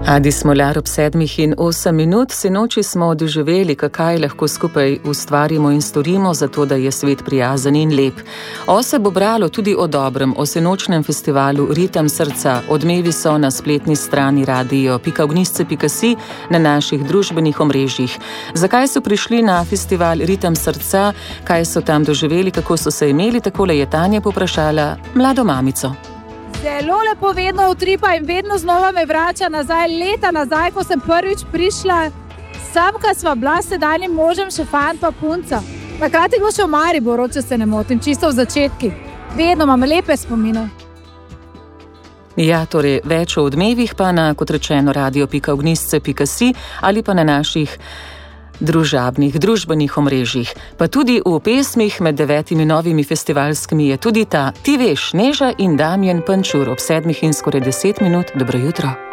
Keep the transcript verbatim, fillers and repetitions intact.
Adi Smolar ob sedmih in osem minut. Sinoči smo doživeli, kaj lahko skupaj ustvarimo in storimo, zato da je svet prijazen in lep. Ose bo bralo tudi o dobrem, o sinočnem festivalu Ritem srca. Odmevi so na spletni strani radio pika ognjišče pika si, na naših družbenih omrežjih. Zakaj so prišli na festival Ritem srca, kaj so tam doživeli, kako so se imeli, takole je Tanja poprašala mlado mamico. Zelo lepo, vedno utripa in vedno znova me vrača nazaj, leta nazaj, ko sem prvič prišla. Samka sva bila s sedanjim možem, še fant pa punca. Takrat je bilo še v Mariboru, če se ne motim, čisto v začetki. Vedno imam lepe spomine. Ja, torej več o odmevih pa na, kot rečeno, radio pika ognjišče pika si ali pa na naših družabnih, družbenih omrežjih. Pa tudi v pesmih med devetimi novimi festivalskimi je tudi ta Ti veš, Neža in Damjan Pančur ob sedmih in skoraj deset minut. Dobro jutro.